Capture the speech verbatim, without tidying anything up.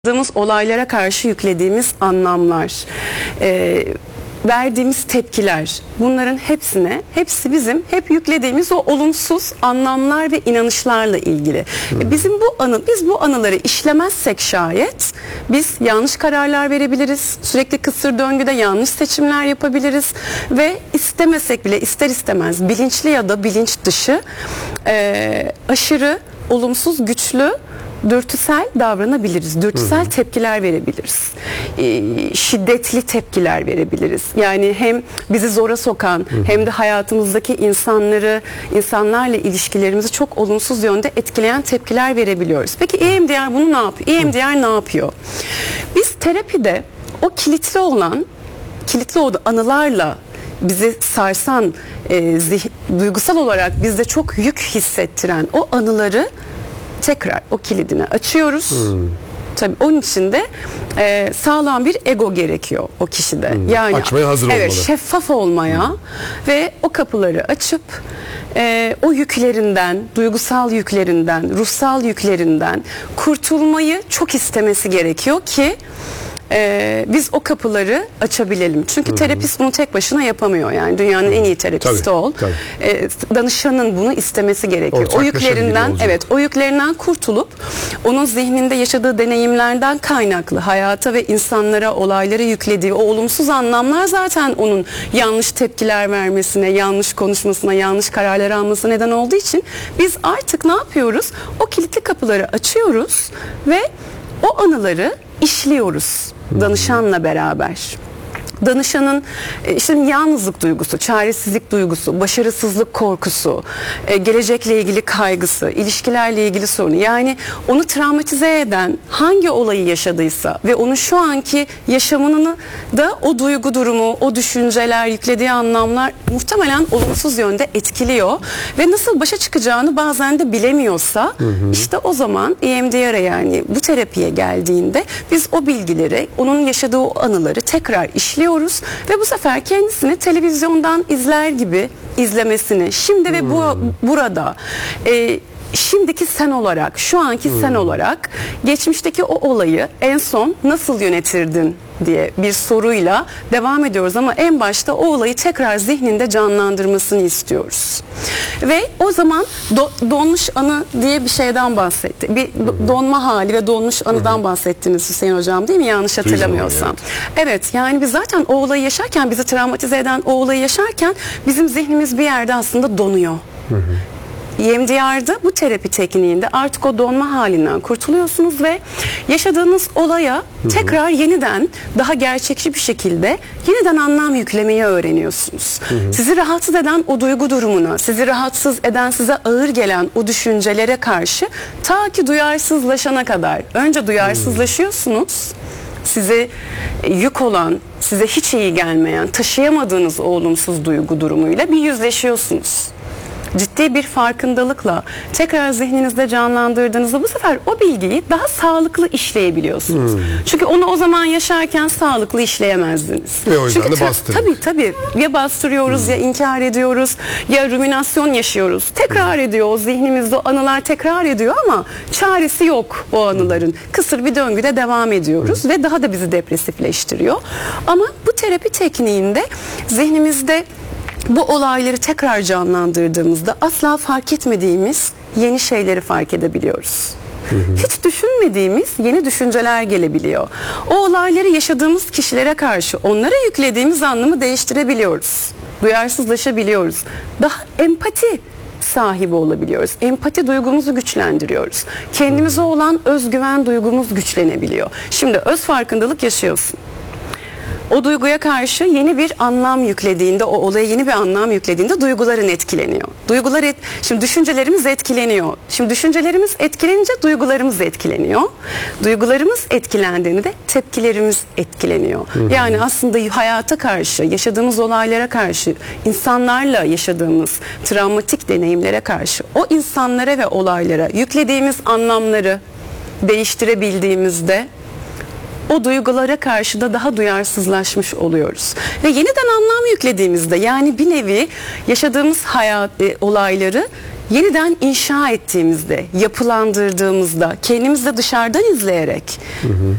Yaşadığımız olaylara karşı yüklediğimiz anlamlar, e, verdiğimiz tepkiler, bunların hepsine, hepsi bizim hep yüklediğimiz o olumsuz anlamlar ve inanışlarla ilgili. Hmm. Bizim bu anı, biz bu anıları işlemezsek şayet, biz yanlış kararlar verebiliriz, sürekli kısır döngüde yanlış seçimler yapabiliriz ve istemesek bile ister istemez bilinçli ya da bilinç dışı e, aşırı olumsuz, güçlü, dürtüsel davranabiliriz. Dürtüsel tepkiler verebiliriz. Ee, şiddetli tepkiler verebiliriz. Yani hem bizi zora sokan hı hı. hem de hayatımızdaki insanları, insanlarla ilişkilerimizi çok olumsuz yönde etkileyen tepkiler verebiliyoruz. Peki E M D R bunu ne yapıyor? E M D R ne yapıyor? Biz terapide o kilitli olan, kilitli olan anılarla bizi sarsan, e, zih, duygusal olarak bizde çok yük hissettiren o anıları tekrar o kilidini açıyoruz. Hmm. Tabii onun için de e, sağlam bir ego gerekiyor o kişide. Hmm. Yani açmaya hazır evet, olmalı. Şeffaf olmaya hmm. ve o kapıları açıp e, o yüklerinden, duygusal yüklerinden, ruhsal yüklerinden kurtulmayı çok istemesi gerekiyor ki Ee, biz o kapıları açabilelim. Çünkü hı hı. terapist bunu tek başına yapamıyor. Yani dünyanın hı. en iyi terapisti tabii, ol. Tabii. Ee, danışanın bunu istemesi gerekiyor. O yüklerinden, evet, o yüklerinden kurtulup onun zihninde yaşadığı deneyimlerden kaynaklı hayata ve insanlara, olaylara yüklediği o olumsuz anlamlar zaten onun yanlış tepkiler vermesine, yanlış konuşmasına, yanlış kararlar almasına neden olduğu için biz artık ne yapıyoruz? O kilitli kapıları açıyoruz ve o anıları işliyoruz danışanla beraber. Danışanın işte yalnızlık duygusu, çaresizlik duygusu, başarısızlık korkusu, gelecekle ilgili kaygısı, ilişkilerle ilgili sorunu, yani onu travmatize eden hangi olayı yaşadıysa ve onun şu anki yaşamını da o duygu durumu, o düşünceler, yüklediği anlamlar muhtemelen olumsuz yönde etkiliyor ve nasıl başa çıkacağını bazen de bilemiyorsa hı hı. işte o zaman E M D R'a, yani bu terapiye geldiğinde biz o bilgileri, onun yaşadığı o anıları tekrar işliyoruz. Ve bu sefer kendisini televizyondan izler gibi izlemesini, şimdi ve bu burada e, şimdiki sen olarak, şu anki hmm. sen olarak geçmişteki o olayı en son nasıl yönetirdin diye bir soruyla devam ediyoruz ama en başta o olayı tekrar zihninde canlandırmasını istiyoruz. Ve o zaman do, donmuş anı diye bir şeyden bahsetti. Bir do, donma hali ve donmuş anıdan bahsettiniz Hüseyin Hocam, değil mi? Yanlış hatırlamıyorsam. Evet. evet, yani biz zaten o olayı yaşarken, bizi travmatize eden o olayı yaşarken bizim zihnimiz bir yerde aslında donuyor. Hı hı. E M D R'da, bu terapi tekniğinde artık o donma halinden kurtuluyorsunuz ve yaşadığınız olaya hı hı. tekrar yeniden, daha gerçekçi bir şekilde yeniden anlam yüklemeyi öğreniyorsunuz. Hı hı. Sizi rahatsız eden o duygu durumuna, sizi rahatsız eden, size ağır gelen o düşüncelere karşı ta ki duyarsızlaşana kadar önce duyarsızlaşıyorsunuz. Size yük olan, size hiç iyi gelmeyen, taşıyamadığınız o olumsuz duygu durumuyla bir yüzleşiyorsunuz. Ciddi bir farkındalıkla tekrar zihninizde canlandırdığınızda bu sefer o bilgiyi daha sağlıklı işleyebiliyorsunuz. Hmm. Çünkü onu o zaman yaşarken sağlıklı işleyemezdiniz. Ve o yüzden Çünkü de bastırın. Tabii tabii. Ya bastırıyoruz, hmm. ya inkar ediyoruz, ya ruminasyon yaşıyoruz. Tekrar hmm. ediyor o zihnimizde, o anılar tekrar ediyor ama çaresi yok o anıların. Kısır bir döngüde devam ediyoruz hmm. ve daha da bizi depresifleştiriyor. Ama bu terapi tekniğinde zihnimizde bu olayları tekrar canlandırdığımızda asla fark etmediğimiz yeni şeyleri fark edebiliyoruz. Hı hı. Hiç düşünmediğimiz yeni düşünceler gelebiliyor. O olayları yaşadığımız kişilere karşı onlara yüklediğimiz anlamı değiştirebiliyoruz. Duyarsızlaşabiliyoruz. Daha empati sahibi olabiliyoruz. Empati duygumuzu güçlendiriyoruz. Kendimize olan özgüven duygumuz güçlenebiliyor. Şimdi öz farkındalık yaşıyorsun. O duyguya karşı yeni bir anlam yüklediğinde, o olaya yeni bir anlam yüklediğinde duyguların etkileniyor. Duygular et, şimdi düşüncelerimiz etkileniyor. Şimdi düşüncelerimiz etkilenince duygularımız etkileniyor. Duygularımız etkilendiğinde de tepkilerimiz etkileniyor. Hı hı. Yani aslında hayata karşı, yaşadığımız olaylara karşı, insanlarla yaşadığımız travmatik deneyimlere karşı o insanlara ve olaylara yüklediğimiz anlamları değiştirebildiğimizde o duygulara karşı da daha duyarsızlaşmış oluyoruz. Ve yeniden anlam yüklediğimizde, yani bir nevi yaşadığımız hayat e, olayları yeniden inşa ettiğimizde, yapılandırdığımızda, kendimizi de dışarıdan izleyerek